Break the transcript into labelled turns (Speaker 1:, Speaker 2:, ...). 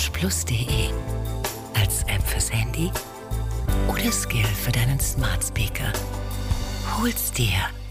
Speaker 1: orangeplus.de. Als App fürs Handy oder Skill für deinen Smart Speaker. Hol's dir.